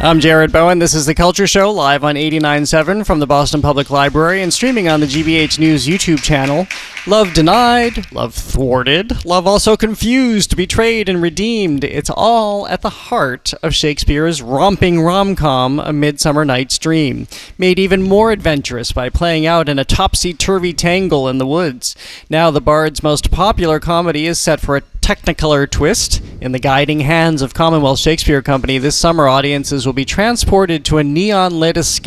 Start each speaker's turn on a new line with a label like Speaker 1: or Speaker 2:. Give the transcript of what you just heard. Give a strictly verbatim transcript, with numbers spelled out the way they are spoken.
Speaker 1: I'm Jared Bowen. This is The Culture Show, live on eighty-nine point seven from the Boston Public Library and streaming on the G B H News YouTube channel. Love denied, love thwarted, love also confused, betrayed, and redeemed. It's all at the heart of Shakespeare's romping rom-com, A Midsummer Night's Dream, made even more adventurous by playing out in a topsy-turvy tangle in the woods. Now the Bard's most popular comedy is set for a Technicolor twist. In the guiding hands of Commonwealth Shakespeare Company, this summer audiences will be transported to a neon-lit escape